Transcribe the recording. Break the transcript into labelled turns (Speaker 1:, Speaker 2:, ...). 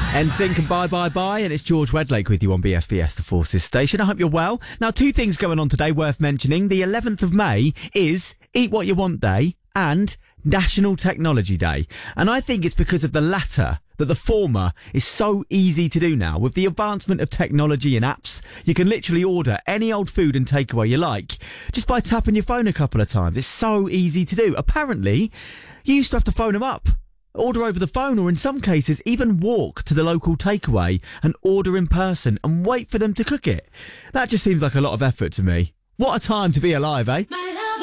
Speaker 1: NSYNC and Bye Bye Bye, and it's George Wedlake with you on BFBS, the Forces Station. I hope you're well. Now, two things going on today worth mentioning. The 11th of May is Eat What You Want Day and National Technology Day. And I think it's because of the latter that the former is so easy to do now. With the advancement of technology and apps, you can literally order any old food and takeaway you like just by tapping your phone a couple of times. It's so easy to do. Apparently, you used to have to phone them up, order over the phone, or in some cases even walk to the local takeaway and order in person and wait for them to cook it. That just seems like a lot of effort to me. What a time to be alive, eh?